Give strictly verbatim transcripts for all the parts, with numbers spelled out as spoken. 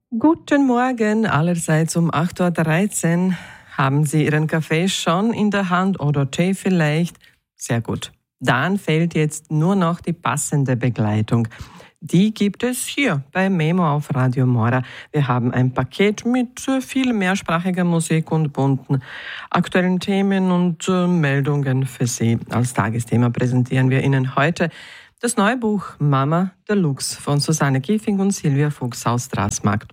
Guten Morgen, allerseits um acht Uhr dreizehn. Haben Sie Ihren Kaffee schon in der Hand oder Tee vielleicht? Sehr gut. Dann fehlt jetzt nur noch die passende Begleitung. Die gibt es hier bei Memo auf Radio Mora. Wir haben ein Paket mit viel mehrsprachiger Musik und bunten aktuellen Themen und äh, Meldungen für Sie. Als Tagesthema präsentieren wir Ihnen heute das neue Buch Mama Deluxe von Susanne Giffing und Silvia Fuchs aus Straßmarkt.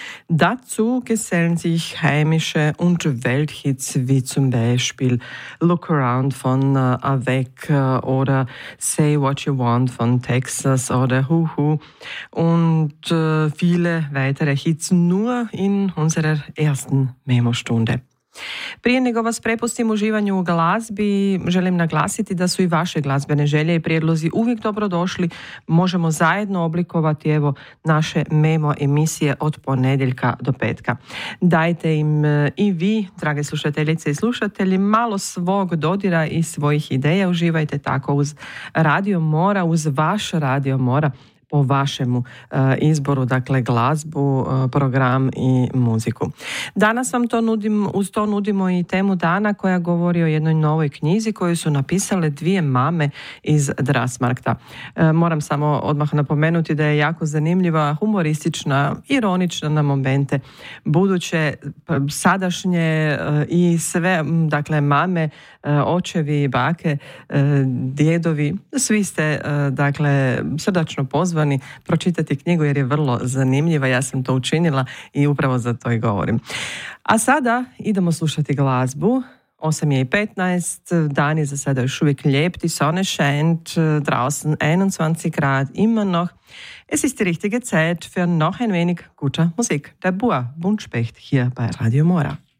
Dazu gesellen sich heimische und Welthits wie zum Beispiel Look Around von uh, Avec uh, oder Say What You Want von Texas oder Who Who und uh, viele weitere Hits nur in unserer ersten Memo-Stunde. Prije nego vas prepustim uživanju u glazbi, želim naglasiti da su i vaše glazbene želje i prijedlozi uvijek dobrodošli. Možemo zajedno oblikovati evo naše Memo emisije od ponedjeljka do petka. Dajte im i vi, drage slušateljice i slušatelji, malo svog dodira i svojih ideja. Uživajte tako uz Radio Mora, uz vaš Radio Mora, po vašemu uh, izboru, dakle glazbu, uh, program i muziku. Danas vam to nudim, uz to nudimo i temu dana koja govori o jednoj novoj knjizi koju su napisale dvije mame iz Drassmarkta. Uh, moram samo odmah napomenuti da je jako zanimljiva, humoristična, ironična na momente, buduće, sadašnje uh, i sve, dakle mame, uh, očevi, bake, uh, djedovi, svi ste uh, dakle srdačno pozvani pročitati knjigu jer je vrlo zanimljiva. Ja sam to učinila i upravo za to i govorim. A sada idemo slušati glazbu. osam je i petnaest, dan je za sada još uvijek lijep, die Sonne scheint, draußen einundzwanzig Grad immer noch. Es ist die richtige Zeit für noch ein wenig guter Musik. Der Bua Buntspecht hier bei Radio Mora.